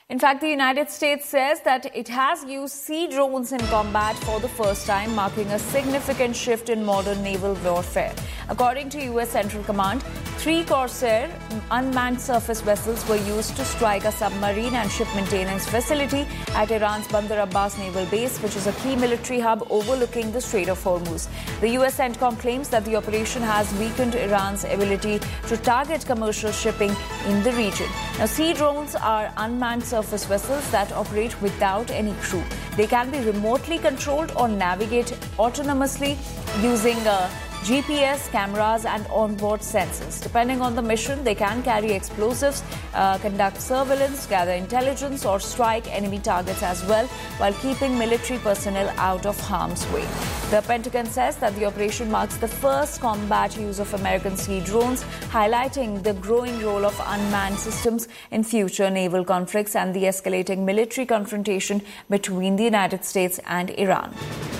In fact, the United States says that it has used sea drones in combat for the first time, marking a significant shift in modern naval warfare. According to U.S. Central Command, 3 Corsair unmanned surface vessels were used to strike a submarine and ship maintenance facility at Iran's Bandar Abbas naval base, which is a key military hub overlooking the Strait of Hormuz. The U.S. CENTCOM claims that the operation has weakened Iran's ability to target commercial shipping in the region. Now, sea drones are unmanned surface vessels that operate without any crew. They can be remotely controlled or navigate autonomously using GPS, cameras and onboard sensors. Depending on the mission, they can carry explosives, conduct surveillance, gather intelligence or strike enemy targets as well, while keeping military personnel out of harm's way. The Pentagon says that the operation marks the first combat use of American sea drones, highlighting the growing role of unmanned systems in future naval conflicts and the escalating military confrontation between the United States and Iran.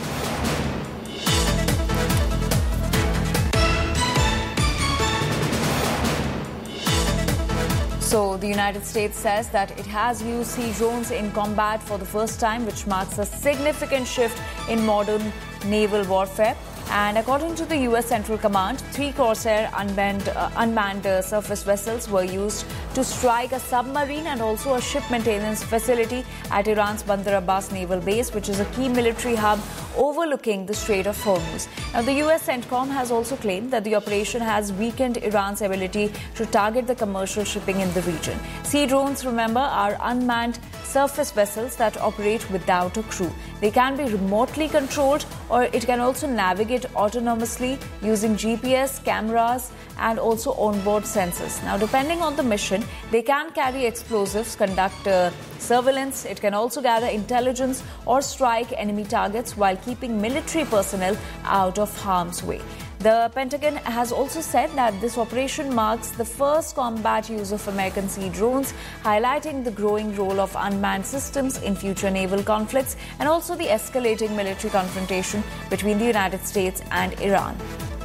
So, the United States says that it has used sea drones in combat for the first time, which marks a significant shift in modern naval warfare. And according to the U.S. Central Command, 3 Corsair unmanned surface vessels were used to strike a submarine and also a ship maintenance facility at Iran's Bandar Abbas naval base, which is a key military hub overlooking the Strait of Hormuz. Now, the U.S. CENTCOM has also claimed that the operation has weakened Iran's ability to target the commercial shipping in the region. Sea drones, remember, are unmanned surface vessels that operate without a crew. They can be remotely controlled, or it can also navigate autonomously using GPS, cameras and also onboard sensors. Now, depending on the mission, they can carry explosives, conduct surveillance. It can also gather intelligence or strike enemy targets while keeping military personnel out of harm's way. The Pentagon has also said that this operation marks the first combat use of American sea drones, highlighting the growing role of unmanned systems in future naval conflicts and also the escalating military confrontation between the United States and Iran.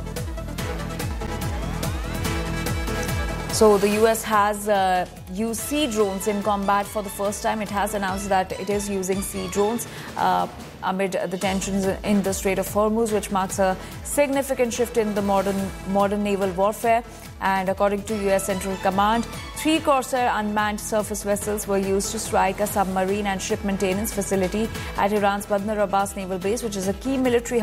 So the U.S. has used sea drones in combat for the first time. It has announced that it is using sea drones amid the tensions in the Strait of Hormuz, which marks a significant shift in the modern naval warfare. And according to U.S. Central Command, 3 Corsair unmanned surface vessels were used to strike a submarine and ship maintenance facility at Iran's Bandar Abbas naval base, which is a key military